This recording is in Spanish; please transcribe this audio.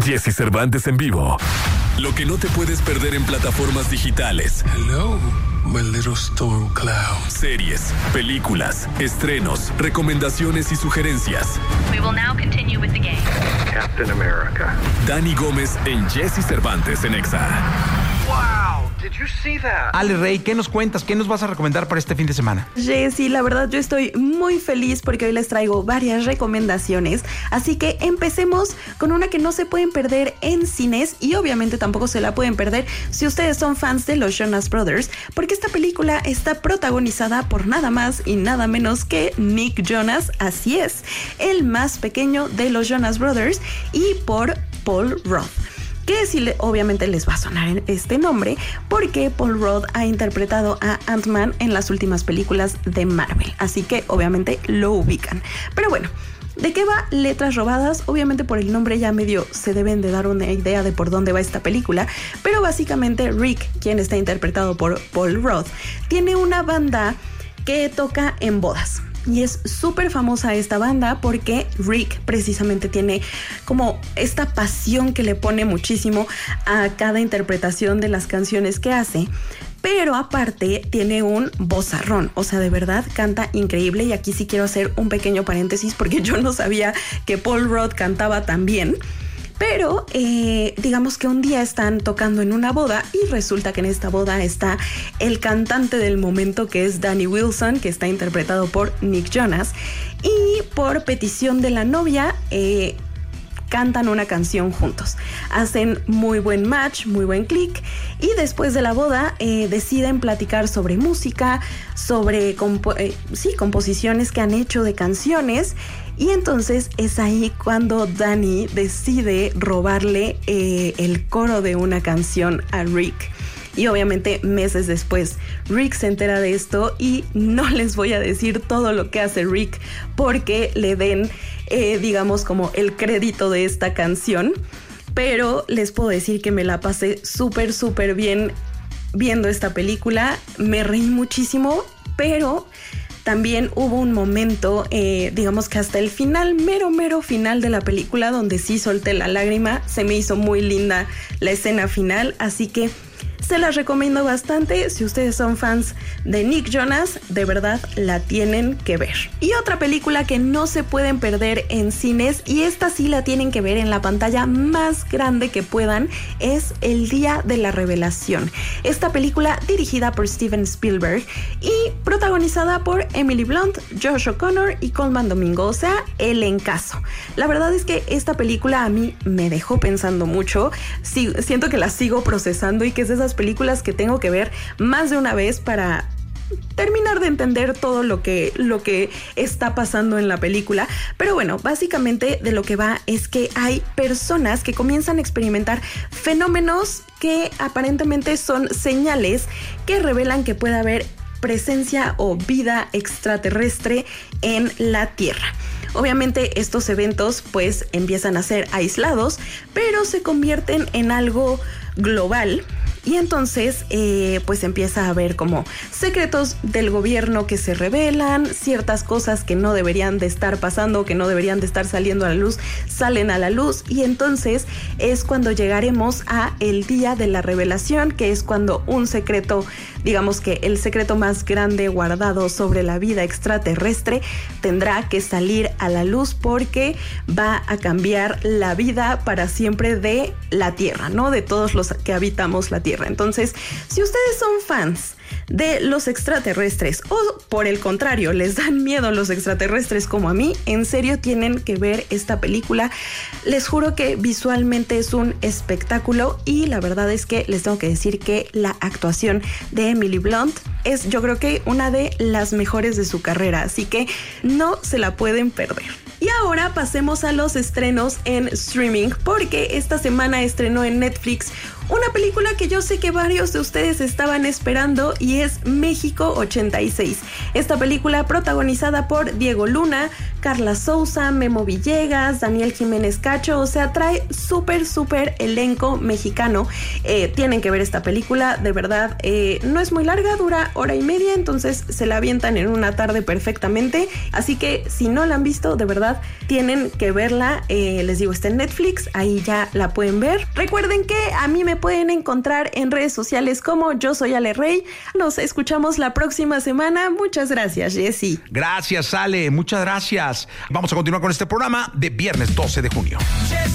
Jesse Cervantes en vivo. Lo que no te puedes perder en plataformas digitales. Hello, my little storm cloud. Series, películas, estrenos, recomendaciones y sugerencias. We will now continue with the game. Captain America. Dani Gómez en Jesse Cervantes en Exa. Wow, did you see that? Ale Rey, ¿qué nos cuentas? ¿Qué nos vas a recomendar para este fin de semana? Jessy, la verdad yo estoy muy feliz porque hoy les traigo varias recomendaciones, así que empecemos con una que no se pueden perder en cines y obviamente tampoco se la pueden perder si ustedes son fans de los Jonas Brothers, porque esta película está protagonizada por nada más y nada menos que Nick Jonas, así es, el más pequeño de los Jonas Brothers, y por Paul Rudd. Que sí, obviamente les va a sonar este nombre porque Paul Rudd ha interpretado a Ant-Man en las últimas películas de Marvel, así que obviamente lo ubican. Pero bueno, ¿de qué va Letras Robadas? Obviamente por el nombre ya medio se deben de dar una idea de por dónde va esta película, pero básicamente Rick, quien está interpretado por Paul Rudd, tiene una banda que toca en bodas. Y es súper famosa esta banda porque Rick precisamente tiene como esta pasión que le pone muchísimo a cada interpretación de las canciones que hace. Pero aparte tiene un vozarrón, o sea, de verdad canta increíble. Y aquí sí quiero hacer un pequeño paréntesis porque yo no sabía que Paul Rudd cantaba tan bien. Pero digamos que un día están tocando en una boda y resulta que en esta boda está el cantante del momento, que es Danny Wilson, que está interpretado por Nick Jonas, y por petición de la novia cantan una canción juntos. Hacen muy buen match, muy buen click, y después de la boda deciden platicar sobre música, sobre composiciones que han hecho de canciones. Y entonces es ahí cuando Danny decide robarle el coro de una canción a Rick. Y obviamente meses después Rick se entera de esto y no les voy a decir todo lo que hace Rick porque le den, digamos, como el crédito de esta canción. Pero les puedo decir que me la pasé súper bien viendo esta película. Me reí muchísimo, pero también hubo un momento, digamos que hasta el final, mero final de la película, donde sí solté la lágrima. Se me hizo muy linda la escena final, así que se las recomiendo bastante. Si ustedes son fans de Nick Jonas, de verdad la tienen que ver. Y otra película que no se pueden perder en cines, y esta sí la tienen que ver en la pantalla más grande que puedan, es El Día de la Revelación. Esta película dirigida por Steven Spielberg y protagonizada por Emily Blunt, Josh O'Connor y Colman Domingo, o sea, el encaso. La verdad es que esta película a mí me dejó pensando mucho. Sí, siento que la sigo procesando y que es de esas películas que tengo que ver más de una vez para terminar de entender todo lo que está pasando en la película. Pero bueno, básicamente de lo que va es que hay personas que comienzan a experimentar fenómenos que aparentemente son señales que revelan que puede haber presencia o vida extraterrestre en la Tierra. Obviamente estos eventos pues empiezan a ser aislados, pero se convierten en algo global. Y entonces pues empieza a haber como secretos del gobierno que se revelan, ciertas cosas que no deberían de estar pasando, que no deberían de estar saliendo a la luz, salen a la luz. Y entonces es cuando llegaremos a el Día de la Revelación, que es cuando un secreto, digamos que el secreto más grande guardado sobre la vida extraterrestre, tendrá que salir a la luz porque va a cambiar la vida para siempre de la Tierra, ¿no? De todos los que habitamos la Tierra. Entonces, si ustedes son fans de los extraterrestres o por el contrario les dan miedo los extraterrestres como a mí, en serio tienen que ver esta película. Les juro que visualmente es un espectáculo y la verdad es que les tengo que decir que la actuación de Emily Blunt es, yo creo que una de las mejores de su carrera, así que no se la pueden perder. Y ahora pasemos a los estrenos en streaming, porque esta semana estrenó en Netflix una película que yo sé que varios de ustedes estaban esperando y es México 86. Esta película protagonizada por Diego Luna, Carla Souza, Memo Villegas, Daniel Jiménez Cacho, o sea, trae súper elenco mexicano. Tienen que ver esta película, de verdad, no es muy larga, dura hora y media, entonces se la avientan en una tarde perfectamente, así que si no la han visto, de verdad, tienen que verla. Les digo, está en Netflix, ahí ya la pueden ver. Recuerden que a mí me pueden encontrar en redes sociales como Yo Soy Ale Rey. Nos escuchamos la próxima semana. Muchas gracias, Jessy. Gracias, Ale, muchas gracias. Vamos a continuar con este programa de viernes 12 de junio.